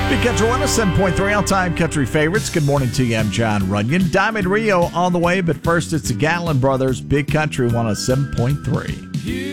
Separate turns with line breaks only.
Big Country 107.3 all-time country favorites. Good morning to you. I'm John Runyon. Diamond Rio on the way, but first it's the Gatlin Brothers. Big Country 107.3.